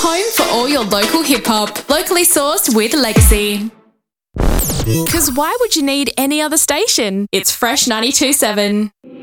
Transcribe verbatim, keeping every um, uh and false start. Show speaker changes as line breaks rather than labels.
home for all your local hip-hop, locally sourced with legacy. Because why would you need any other station? It's Fresh ninety-two point seven.